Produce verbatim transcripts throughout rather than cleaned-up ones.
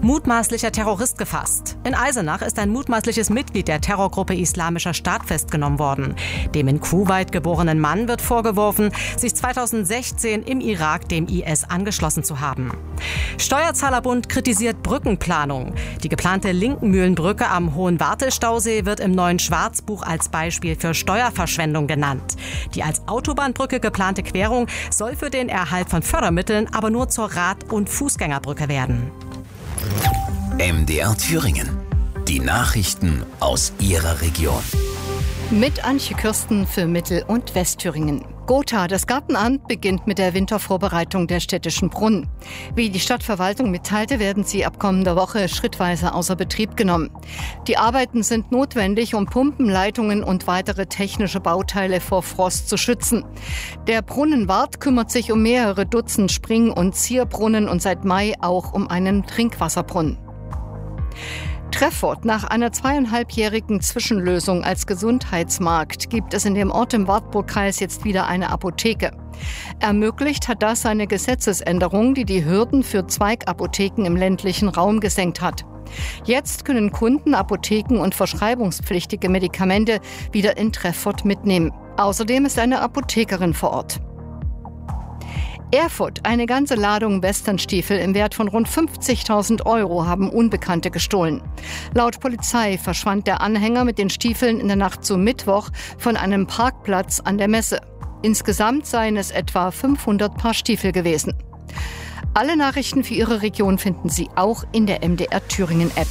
Mutmaßlicher Terrorist gefasst. In Eisenach ist ein mutmaßliches Mitglied der Terrorgruppe Islamischer Staat festgenommen worden. Dem in Kuwait geborenen Mann wird vorgeworfen, sich zweitausendsechzehn im Irak dem I S angeschlossen zu haben. Steuerzahlerbund kritisiert Brückenplanung. Die geplante Linkenmühlenbrücke am Hohen Wartestausee wird im neuen Schwarzbuch als Beispiel für Steuerverschwendung genannt. Die als Autobahnbrücke geplante Querung soll für den Erhalt von Fördermitteln aber nur zur Rad- und Fußgängerbrücke werden. M D R Thüringen. Die Nachrichten aus Ihrer Region. Mit Antje Kürsten für Mittel- und Westthüringen. Gotha, das Gartenamt, beginnt mit der Wintervorbereitung der städtischen Brunnen. Wie die Stadtverwaltung mitteilte, werden sie ab kommender Woche schrittweise außer Betrieb genommen. Die Arbeiten sind notwendig, um Pumpen, Leitungen und weitere technische Bauteile vor Frost zu schützen. Der Brunnenwart kümmert sich um mehrere Dutzend Spring- und Zierbrunnen und seit Mai auch um einen Trinkwasserbrunnen. Treffort. Nach einer zweieinhalbjährigen Zwischenlösung als Gesundheitsmarkt gibt es in dem Ort im Wartburgkreis jetzt wieder eine Apotheke. Ermöglicht hat das eine Gesetzesänderung, die die Hürden für Zweigapotheken im ländlichen Raum gesenkt hat. Jetzt können Kunden Apotheken und verschreibungspflichtige Medikamente wieder in Treffort mitnehmen. Außerdem ist eine Apothekerin vor Ort. Erfurt. Eine ganze Ladung Westernstiefel im Wert von rund fünfzigtausend Euro haben Unbekannte gestohlen. Laut Polizei verschwand der Anhänger mit den Stiefeln in der Nacht zum Mittwoch von einem Parkplatz an der Messe. Insgesamt seien es etwa fünfhundert Paar Stiefel gewesen. Alle Nachrichten für Ihre Region finden Sie auch in der M D R Thüringen App.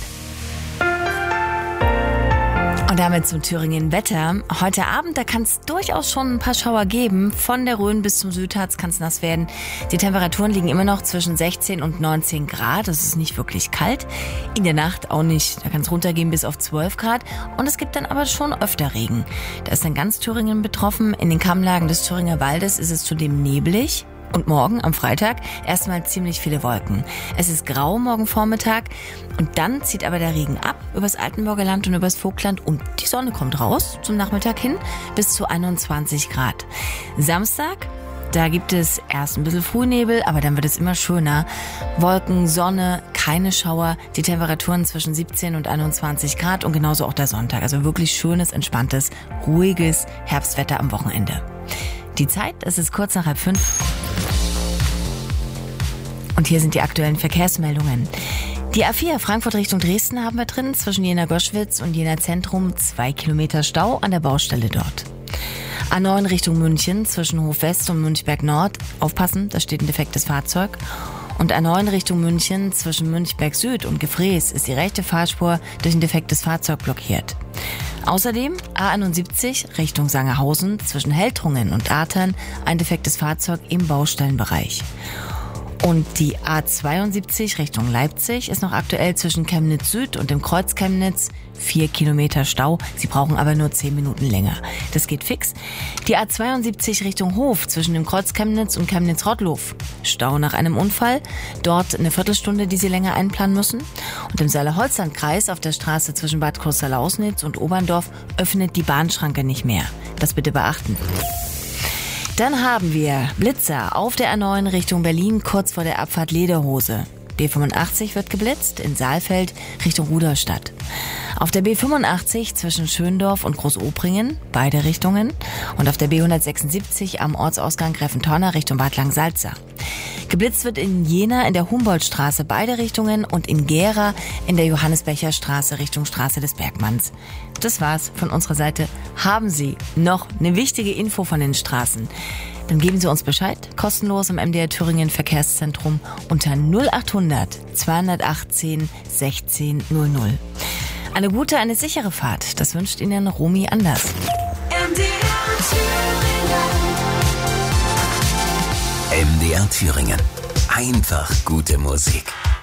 Und damit zum Thüringen Wetter. Heute Abend, da kann es durchaus schon ein paar Schauer geben. Von der Rhön bis zum Südharz kann es nass werden. Die Temperaturen liegen immer noch zwischen sechzehn und neunzehn Grad. Das ist nicht wirklich kalt. In der Nacht auch nicht. Da kann es runtergehen bis auf zwölf Grad. Und es gibt dann aber schon öfter Regen. Da ist dann ganz Thüringen betroffen. In den Kammlagen des Thüringer Waldes ist es zudem neblig. Und morgen, am Freitag, erstmal ziemlich viele Wolken. Es ist grau morgen Vormittag und dann zieht aber der Regen ab übers Altenburger Land und übers Vogtland und die Sonne kommt raus zum Nachmittag hin bis zu einundzwanzig Grad. Samstag, da gibt es erst ein bisschen Frühnebel, aber dann wird es immer schöner. Wolken, Sonne, keine Schauer, die Temperaturen zwischen siebzehn und einundzwanzig Grad und genauso auch der Sonntag. Also wirklich schönes, entspanntes, ruhiges Herbstwetter am Wochenende. Die Zeit, es ist kurz nach halb fünf. Und hier sind die aktuellen Verkehrsmeldungen. Die A vier Frankfurt Richtung Dresden haben wir drin, zwischen Jena-Goschwitz und Jena-Zentrum zwei Kilometer Stau an der Baustelle dort. A neun Richtung München, zwischen Hof-West und Münchberg-Nord. Aufpassen, da steht ein defektes Fahrzeug. Und A neun Richtung München, zwischen Münchberg Süd und Gefrees ist die rechte Fahrspur durch ein defektes Fahrzeug blockiert. Außerdem A einundsiebzig Richtung Sangerhausen, zwischen Heltrungen und Artern ein defektes Fahrzeug im Baustellenbereich. Und die A zweiundsiebzig Richtung Leipzig ist noch aktuell zwischen Chemnitz Süd und dem Kreuz Chemnitz. Vier Kilometer Stau. Sie brauchen aber nur zehn Minuten länger. Das geht fix. Die A zweiundsiebzig Richtung Hof zwischen dem Kreuz Chemnitz und Chemnitz-Rottlow. Stau nach einem Unfall. Dort eine Viertelstunde, die Sie länger einplanen müssen. Und im Saale-Holzland-Kreis auf der Straße zwischen Bad Kreuznach-Lausnitz und Oberndorf öffnet die Bahnschranke nicht mehr. Das bitte beachten. Dann haben wir Blitzer auf der A neun Richtung Berlin, kurz vor der Abfahrt Lederhose. B fünfundachtzig wird geblitzt in Saalfeld Richtung Rudolstadt. Auf der B fünfundachtzig zwischen Schöndorf und Großobringen, beide Richtungen. Und auf der B hundertsechsundsiebzig am Ortsausgang Greffentorner Richtung Bad Langsalza. Geblitzt wird in Jena in der Humboldtstraße beide Richtungen und in Gera in der Johannes-Becher-Straße Richtung Straße des Bergmanns. Das war's von unserer Seite. Haben Sie noch eine wichtige Info von den Straßen? Dann geben Sie uns Bescheid, kostenlos im M D R Thüringen Verkehrszentrum unter null achthundert zweihundertachtzehn sechzehn null null. Eine gute, eine sichere Fahrt, das wünscht Ihnen Romy Anders. M D R Thüringen. M D R Thüringen. Einfach gute Musik.